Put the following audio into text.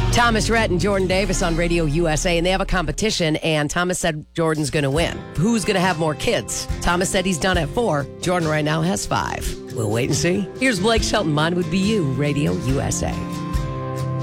Thomas Rhett and Jordan Davis on Radio USA, and they have a competition, and Thomas said Jordan's going to win. Who's going to have more kids? Thomas said he's done at 4. Jordan right now has 5. We'll wait and see. Here's Blake Shelton. Mine Would Be You, Radio USA.